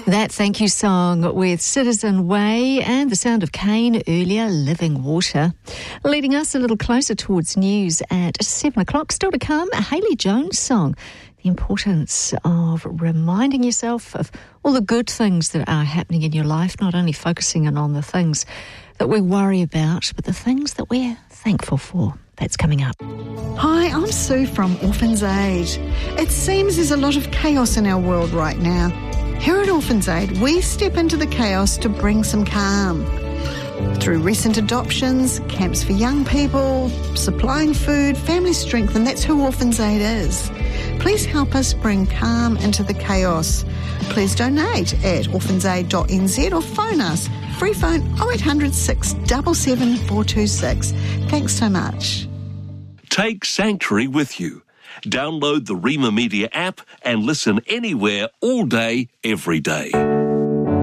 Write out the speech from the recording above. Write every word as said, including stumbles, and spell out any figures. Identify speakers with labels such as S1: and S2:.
S1: That thank you song with Citizen Way and the sound of Kane earlier, Living Water. Leading us a little closer towards news at seven o'clock. Still to come, a Hayley Jones song. The importance of reminding yourself of all the good things that are happening in your life, not only focusing in on the things that we worry about, but the things that we're thankful for. That's coming up.
S2: Hi, I'm Sue from Orphans Aid. It seems there's a lot of chaos in our world right now. Here at Orphans Aid, we step into the chaos to bring some calm. Through recent adoptions, camps for young people, supplying food, family strength, and that's who Orphans Aid is. Please help us bring calm into the chaos. Please donate at orphans aid dot n z or phone us. Free phone oh eight hundred, six seven seven, four two six. Thanks so much.
S3: Take Sanctuary with you. Download the Rima Media app and listen anywhere, all day, every day.